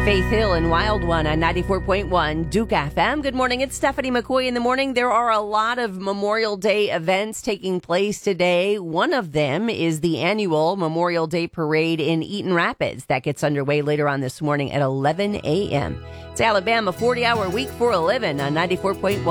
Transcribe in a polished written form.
Faith Hill and Wild One on 94.1 Duke FM. Good morning. It's Stephanie McCoy in the morning. There are a lot of Memorial Day events taking place today. One of them is the annual Memorial Day Parade in Eaton Rapids. That gets underway later on this morning at 11 a.m. It's Alabama 40-hour week for a living on 94.1.